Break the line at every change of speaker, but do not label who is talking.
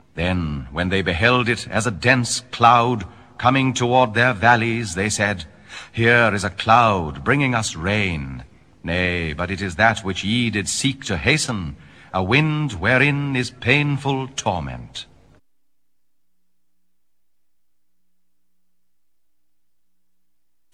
Then, when they beheld it as a dense cloud coming toward their valleys, they said, Here is a cloud bringing us rain. Nay, but it is that which ye did seek to hasten, a wind wherein is painful torment.